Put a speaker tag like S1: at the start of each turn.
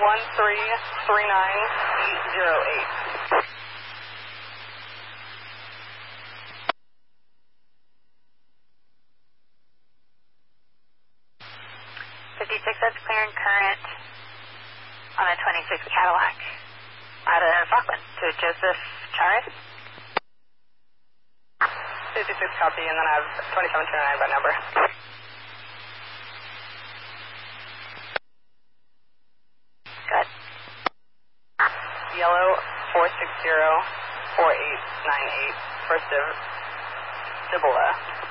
S1: 1339808.
S2: 56, that's clearing current on a 26 Cadillac out of Falkland to Joseph Charis.
S1: 56 copy, and then I have 2729 by number.
S2: Good.
S1: Yellow 4604898, first of Cibola.